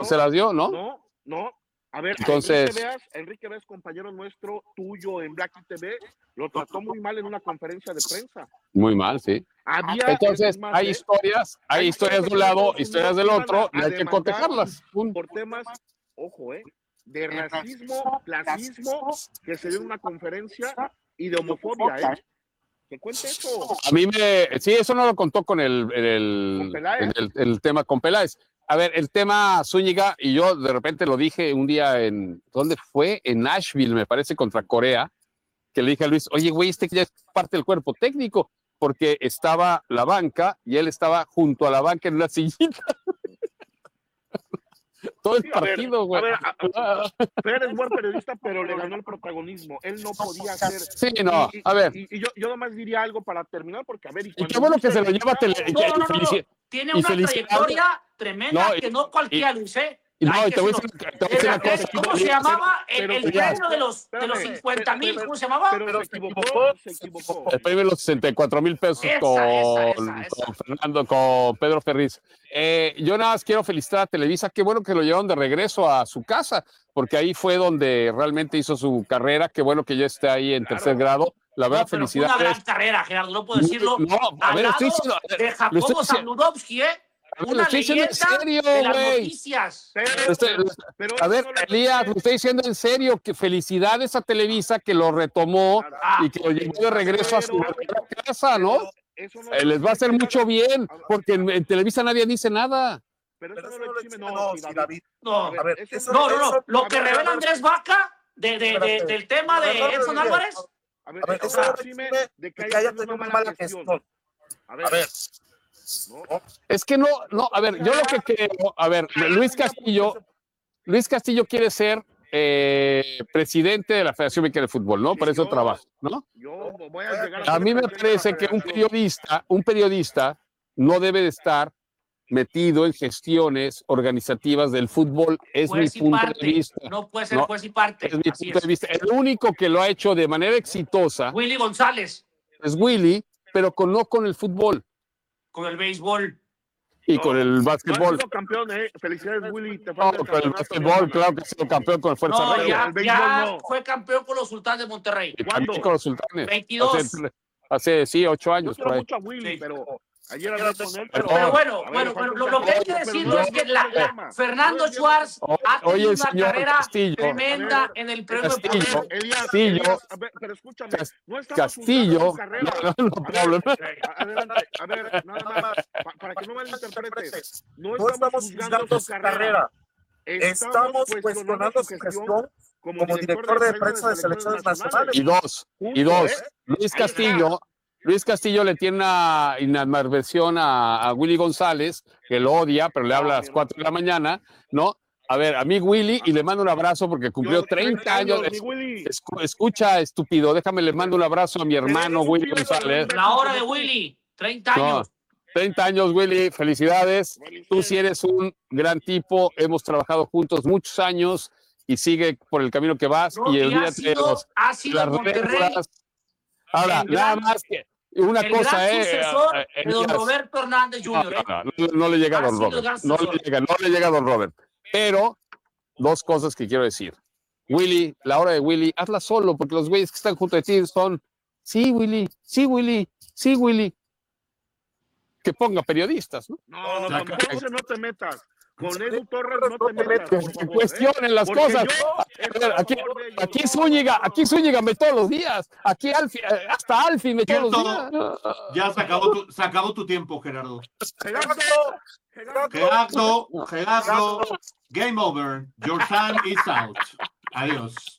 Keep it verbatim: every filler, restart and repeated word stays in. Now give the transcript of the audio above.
se las dio, ¿no? No, no. A ver, entonces, Enrique Beas, Enrique Beas, compañero nuestro, tuyo en Black T V, lo trató muy mal en una conferencia de prensa. Muy mal, sí. Había, entonces, más, hay ¿eh? historias, hay, hay historias de un lado, historias del otro, y hay que cotejarlas. Por temas, ojo, ¿eh? De racismo, clasismo, que se dio en una conferencia, y de homofobia, ¿eh? Que cuente eso. A mí me, sí, eso no lo contó con el, el, ¿Con el, el, el tema con Peláez. A ver, el tema Zúñiga, y yo de repente lo dije un día en, ¿dónde fue? En Nashville, me parece, contra Corea, que le dije a Luis, oye, güey, este ya es parte del cuerpo técnico, porque estaba la banca y él estaba junto a la banca en una sillita. Todo el sí, partido, güey. Fer es buen periodista, pero le ganó el protagonismo. Él no podía hacer. Sí, no, y, y, a ver. Y, y yo, yo nomás diría algo para terminar, porque a ver. Y, y qué bueno que se lo lleva tele. No, no, no, no. Tiene una trayectoria tremenda no, y, que no cualquiera, Luis, ¿eh? Y no, y te voy a decir, te voy a decir una cosa. ¿Cómo se llamaba el, el premio de los, de los cincuenta mil? ¿Cómo se llamaba? Pero se equivocó, se equivocó. El premio de los sesenta y cuatro mil pesos esa, con, esa, esa, esa. con Fernando, con Pedro Ferriz. Eh, yo nada más quiero felicitar a Televisa. Qué bueno que lo llevaron de regreso a su casa, porque ahí fue donde realmente hizo su carrera. Qué bueno que ya esté ahí en claro. tercer grado. La verdad, no, felicidades. Fue una gran carrera, Gerardo, no puedo decirlo. No, a ver, estoy diciendo, de Jacobo Zabludovsky, ¿eh? Una estoy leyenda en serio, de las güey. noticias. Pero, pero a ver, no Elías, lo estoy diciendo en serio, que felicidades a Televisa que lo retomó ah, y que lo llevó de regreso pero, a su pero, casa, ¿no? No eh, les va a hacer mucho bien, porque en, en Televisa nadie dice nada. Pero eso no lo exime, no, no, David. No, a ver, eso, no, no, no. Lo que revela Andrés Vaca de, de, de, del tema de Edson Álvarez. A ver, eso no exime de que haya tenido una mala gestión. A ver. ¿No? Es que no, no, a ver, yo lo que creo, a ver, Luis Castillo, Luis Castillo quiere ser eh, presidente de la Federación Mexicana de Fútbol, ¿no? Por eso yo, trabaja, ¿no? Yo voy a llegar a, a mí me parece que un periodista, un periodista no debe de estar metido en gestiones organizativas del fútbol, es juez mi punto parte. de vista. No puede ser no, juez y parte. Es mi Así punto es. de vista. El único que lo ha hecho de manera exitosa Willy González. Es Willy, pero con, no con el fútbol. Con el béisbol. Y no, con el básquetbol. No campeón, ¿eh? Felicidades, Willy. Te no, con el básquetbol, claro que ha sido campeón con el Fuerza no, Regia. Ya, ya no. Fue campeón con los Sultanes de Monterrey. Y también con los Sultanes. veintidós. Hace, hace sí, ocho años. Yo quiero mucho a Willy, sí. pero ayer hablé con él. Pero, pero bueno, ver, bueno, bueno lo, lo que hay que decirlo es que la, la, Fernando Schwartz ha tenido una carrera Castillo, tremenda ver, en el premio. Castillo, Elías, Castillo, Elías, a ver, pero escúchame, no Castillo, carrera. No, no, no, a, ver, adelante, a ver, nada más, pa, para que no malinterpretes, no, no estamos juzgando su carrera. carrera. Estamos cuestionando su gestión como director de prensa de selecciones nacionales. Y dos, y dos, Luis Castillo. Luis Castillo le tiene una animadversión a, a Willy González, que lo odia, pero le habla a las cuatro de la mañana, ¿no? A ver, a mí Willy, y le mando un abrazo porque cumplió treinta años. Es, escucha, estúpido, déjame, le mando un abrazo a mi hermano Willy González. La hora de Willy, treinta años. No, treinta años, Willy, felicidades. Tú sí eres un gran tipo, hemos trabajado juntos muchos años y sigue por el camino que vas. No, y y olvídate ha sido, de los, ha sido las reglas. Ahora, el nada gran, más que una el cosa, gran eh, sucesor eh, eh, de don Roberto Hernández junior No, no, no, no le llega a don Robert. No le llega, no le llega a don Robert. Pero, dos cosas que quiero decir. Willy, la hora de Willy, hazla solo, porque los güeyes que están junto a ti son, sí, Willy, sí, Willy, sí, Willy. Que ponga periodistas, ¿no? No, no, no, no, no te metas. Con Edu Torres no te metas. Que, que cuestionen las cosas. A ver, aquí, aquí Zúñiga, aquí Zúñiga me todos los días. Aquí Alfi, hasta Alfi me todos los días. Ya se acabó tu, se acabó tu tiempo, Gerardo. Gerardo, Gerardo, Gerardo, game over. Your time is out. Adiós.